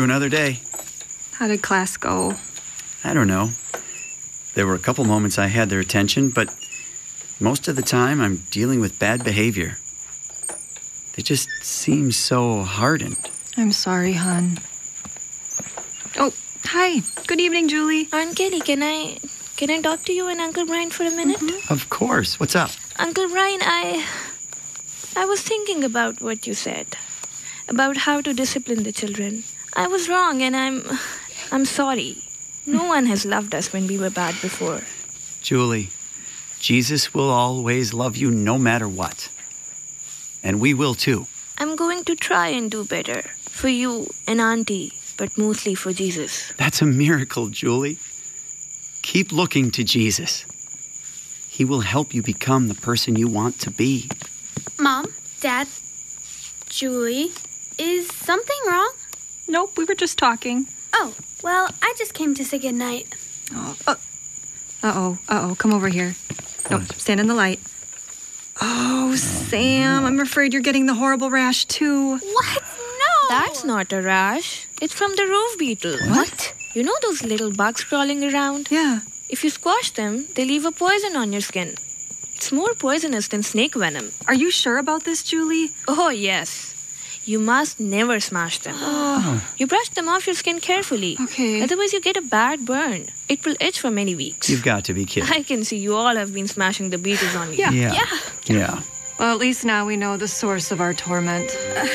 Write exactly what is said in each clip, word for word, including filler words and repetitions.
Another day. How did class go? I don't know. There were a couple moments I had their attention, but most of the time I'm dealing with bad behavior. They just seem so hardened. I'm sorry, hon. Oh, hi. Good evening, Julie. Aunt Kelly, can I can I talk to you and Uncle Brian for a minute? Mm-hmm. Of course. What's up? Uncle Brian, I I was thinking about what you said about how to discipline the children. I was wrong, and I'm I'm sorry. No one has loved us when we were bad before. Julie, Jesus will always love you no matter what. And we will too. I'm going to try and do better for you and Auntie, but mostly for Jesus. That's a miracle, Julie. Keep looking to Jesus. He will help you become the person you want to be. Mom, Dad, Julie, is something wrong? Nope, we were just talking. Oh, well, I just came to say goodnight. Oh, uh, uh-oh, uh-oh, come over here. Nope, stand in the light. Oh, Sam, I'm afraid you're getting the horrible rash, too. What? No! That's not a rash. It's from the roof beetle. What? You know those little bugs crawling around? Yeah. If you squash them, they leave a poison on your skin. It's more poisonous than snake venom. Are you sure about this, Julie? Oh, yes. You must never smash them. Oh. You brush them off your skin carefully. Okay. Otherwise, you get a bad burn. It will itch for many weeks. You've got to be kidding. I can see you all have been smashing the beetles on you. Yeah. Yeah. Yeah. Yeah. Well, at least now we know the source of our torment.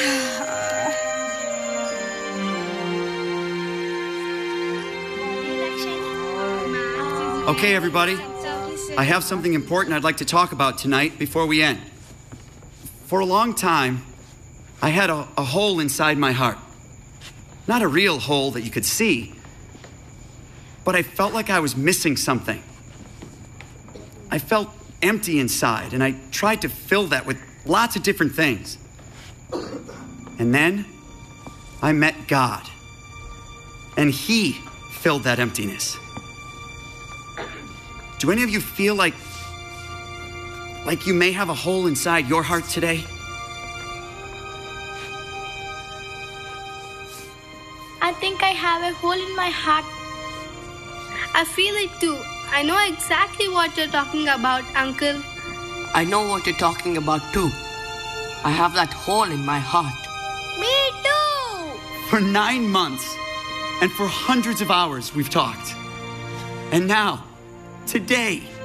Okay, everybody. I have something important I'd like to talk about tonight before we end. For a long time, I had a, a hole inside my heart. Not a real hole that you could see, but I felt like I was missing something. I felt empty inside, and I tried to fill that with lots of different things. And then I met God, and He filled that emptiness. Do any of you feel like, like you may have a hole inside your heart today? I think I have a hole in my heart. I feel it too. I know exactly what you're talking about, Uncle. I know what you're talking about too. I have that hole in my heart. Me too! For nine months and for hundreds of hours we've talked. And now, today,